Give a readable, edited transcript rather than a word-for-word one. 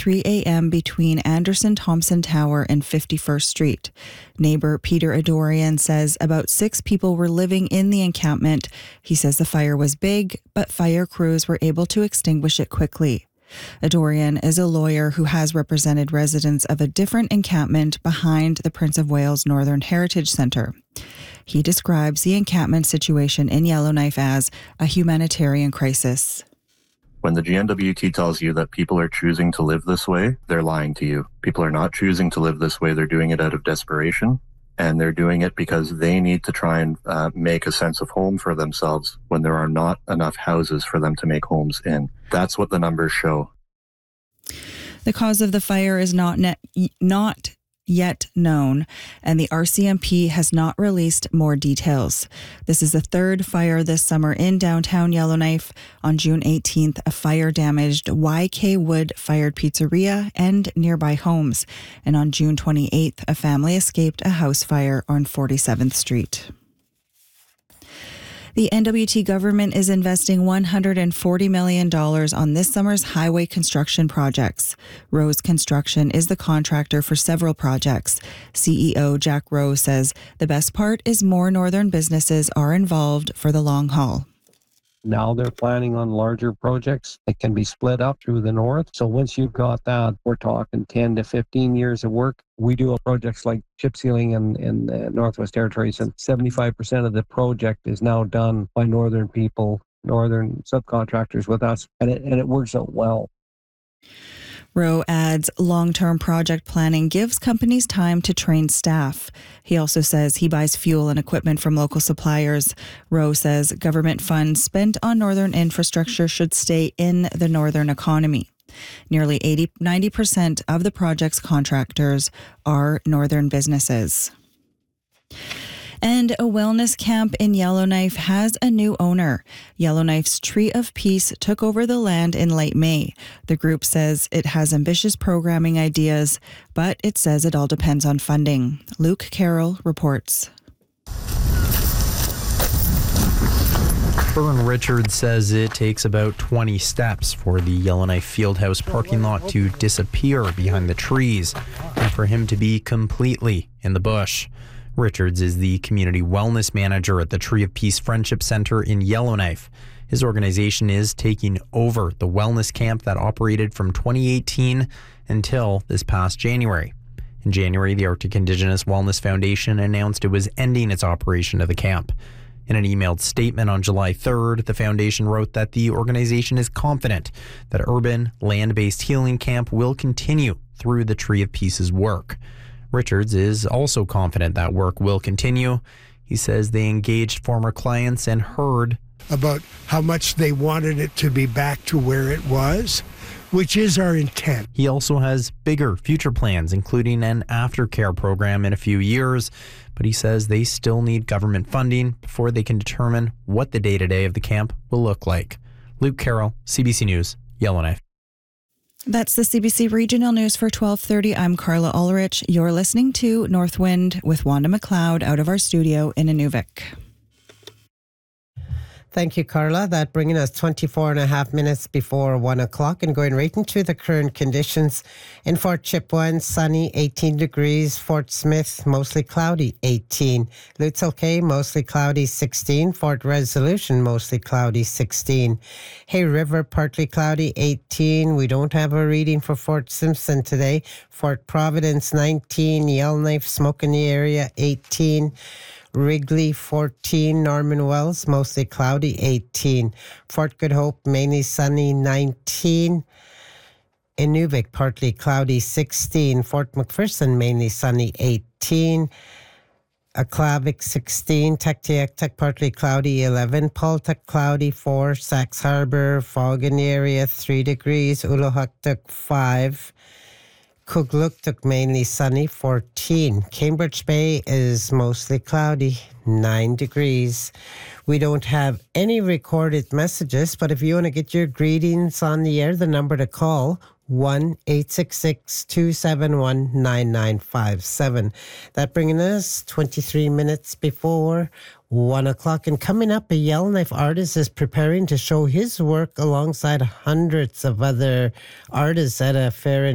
3 a.m. between Anderson Thompson Tower and 51st Street. Neighbor Peter Adorian says about 6 people were living in the encampment. He says the fire was big, but fire crews were able to extinguish it quickly. Adorian is a lawyer who has represented residents of a different encampment behind the Prince of Wales Northern Heritage Centre. He describes the encampment situation in Yellowknife as a humanitarian crisis. When the GNWT tells you that people are choosing to live this way, they're lying to you. People are not choosing to live this way. They're doing it out of desperation, and they're doing it because they need to try and make a sense of home for themselves when there are not enough houses for them to make homes in. That's what the numbers show. The cause of the fire is not yet known, and the RCMP has not released more details. This is the third fire this summer in downtown Yellowknife. On June 18th, a fire damaged YK Wood-fired pizzeria and nearby homes. And on June 28th, a family escaped a house fire on 47th Street. The NWT government is investing $140 million on this summer's highway construction projects. Rose Construction is the contractor for several projects. CEO Jack Rowe says the best part is more northern businesses are involved for the long haul. Now they're planning on larger projects that can be split up through the north. So once you've got that, we're talking 10 to 15 years of work. We do projects like chip sealing in the Northwest Territories, and 75% of the project is now done by northern people, northern subcontractors with us, and it works out well. Rowe adds long-term project planning gives companies time to train staff. He also says he buys fuel and equipment from local suppliers. Rowe says government funds spent on northern infrastructure should stay in the northern economy. Nearly 90% of the project's contractors are northern businesses. And a wellness camp in Yellowknife has a new owner. Yellowknife's Tree of Peace took over the land in late May. The group says it has ambitious programming ideas, but it says it all depends on funding. Luke Carroll reports. Vern Richards says it takes about 20 steps for the Yellowknife Fieldhouse parking lot to disappear behind the trees and for him to be completely in the bush. Richards is the community wellness manager at the Tree of Peace Friendship Center in Yellowknife. His organization is taking over the wellness camp that operated from 2018 until this past January. In January, the Arctic Indigenous Wellness Foundation announced it was ending its operation of the camp. In an emailed statement on July 3rd, the foundation wrote that the organization is confident that urban, land-based healing camp will continue through the Tree of Peace's work. Richards is also confident that work will continue. He says they engaged former clients and heard about how much they wanted it to be back to where it was, which is our intent. He also has bigger future plans, including an aftercare program in a few years, but he says they still need government funding before they can determine what the day-to-day of the camp will look like. Luke Carroll, CBC News, Yellowknife. That's the CBC Regional News for 12:30. I'm Carla Ulrich. You're listening to Northwind with Wanda McLeod out of our studio in Inuvik. Thank you, Carla. That bringing us 24 and a half minutes before 1 o'clock and going right into the current conditions. In Fort Chipewyan, sunny, 18 degrees. Fort Smith, mostly cloudy, 18. Lutzel Cay, mostly cloudy, 16. Fort Resolution, mostly cloudy, 16. Hay River, partly cloudy, 18. We don't have a reading for Fort Simpson today. Fort Providence, 19. Yellowknife, smoke in the area, 18. Wrigley, 14. Norman Wells, mostly cloudy, 18. Fort Good Hope, mainly sunny, 19. Inuvik, partly cloudy, 16. Fort McPherson, mainly sunny, 18. Aklavik, 16. Tuktoyaktuk, partly cloudy, 11. Paltuk, cloudy, 4. Sax Harbor, fog in the area, 3 degrees. Uluhaktuk, 5. Kugluktuk, mainly sunny, 14. Cambridge Bay is mostly cloudy, 9 degrees. We don't have any recorded messages, but if you want to get your greetings on the air, the number to call, 1-866-271-9957. That bringing us 23 minutes before 1 o'clock. And coming up, a Yellowknife artist is preparing to show his work alongside hundreds of other artists at a fair in